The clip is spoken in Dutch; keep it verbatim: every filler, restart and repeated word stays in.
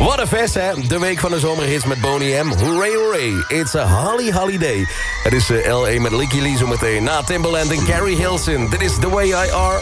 What a fest, hè? De week van de zomerhits met Boney M. Hooray, hooray. It's a holly holiday. Het is uh, L A met Licky Lee zo meteen. Na Timbaland en Carrie Hilson. Dit is The Way I Are.